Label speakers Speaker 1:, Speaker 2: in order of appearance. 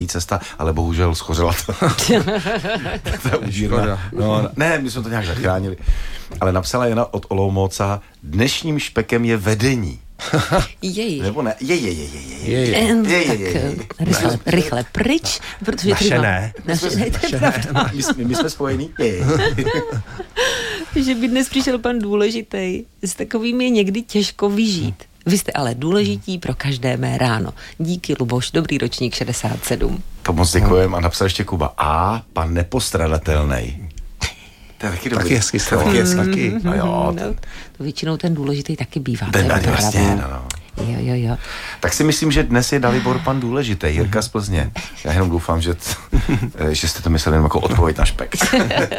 Speaker 1: cesta, ale bohužel schořela ta užírna. No, ne, my jsme to nějak zachránili. Ale napsala Jana od Olomouca, dnešním špekem je vedení.
Speaker 2: Jej.
Speaker 1: Nebo ne?
Speaker 2: Tak rychle pryč, protože
Speaker 3: naše ne.
Speaker 2: Naše ne, to je pravda.
Speaker 1: My jsme spojení?
Speaker 2: Že by dnes přišel pan důležitý. S takovým je někdy těžko vyžít. Vy jste ale důležití pro každé mé ráno. Díky, Luboš, dobrý ročník 67.
Speaker 1: To moc děkujem a napsal ještě Kuba. A pan nepostradatelnej. To je taky dobrý.
Speaker 3: Taky hezky slovo.
Speaker 1: Taky. No jo.
Speaker 2: No, to většinou ten důležitý taky bývá.
Speaker 1: Vlastně, no.
Speaker 2: Jo.
Speaker 1: Tak si myslím, že dnes je Dalibor pan důležitý, Jirka z Plzně. Já jenom doufám, že jste to mysleli jako odpověď na špek.